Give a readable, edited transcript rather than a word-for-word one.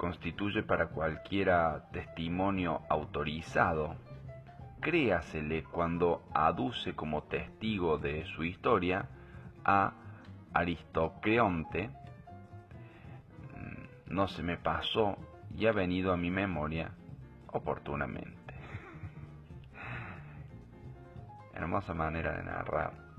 constituye para cualquiera testimonio autorizado, créasele cuando aduce como testigo de su historia a Aristocreonte. No se me pasó y ha venido a mi memoria oportunamente. Hermosa manera de narrar.